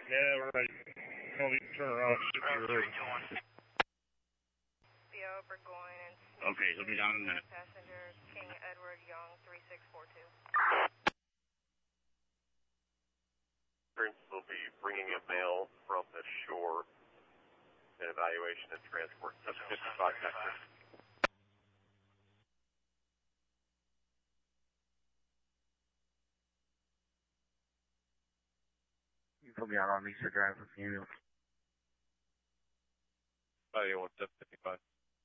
Yeah, we're ready. I'll need to turn around and ship your hood. BO Burgoyne and Okay, he'll be down in a minute. Passenger King Edward Young 3642. Will be bringing a mail from the shore and evaluation and transport. That's 55 Texas. You put me out on Lisa Drive with the ambulance. Oh, yeah, 1755.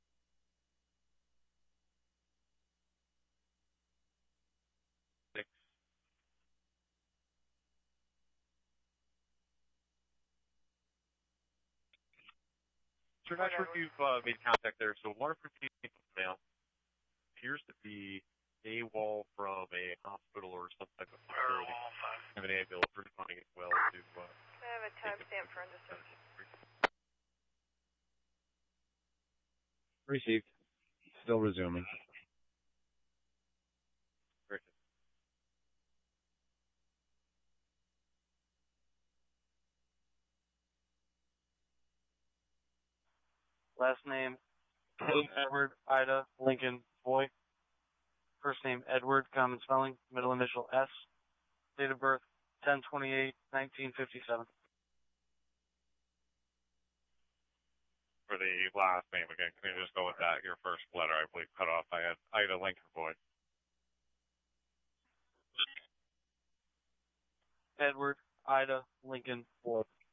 Sir, not sure if you've made contact there. So waterproof mail appears to be AWOL from a hospital or some type of facility. I have an ambulance responding as well to... I have a timestamp for under search. Received. Still resuming. Very good. Last name, Edward, Ida, Lincoln, Boy. First name, Edward, common spelling, middle initial S. Date of birth, 10/28/1957. For the last name again, can you just go with that? Your first letter, I believe, cut off. I had Ida Lincoln Boy. Edward, Ida, Lincoln, Boy.